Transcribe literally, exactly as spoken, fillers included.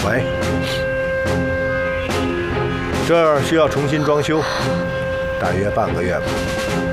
喂，这儿需要重新装修，大约半个月吧。